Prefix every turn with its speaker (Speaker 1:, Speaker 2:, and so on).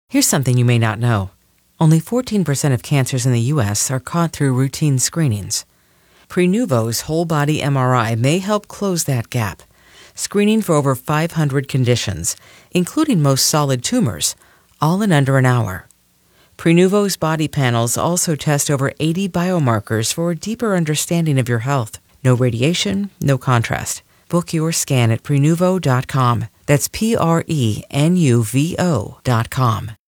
Speaker 1: Here's something you may not know. Only 14% of cancers in the U.S. are caught through routine screenings. Prenuvo's whole-body MRI may help close that gap, screening for over 500 conditions, including most solid tumors, all in under an hour. Prenuvo's body panels also test over 80 biomarkers for a deeper understanding of your health. No radiation, no contrast. Book your scan at Prenuvo.com. That's Prenuvo.com.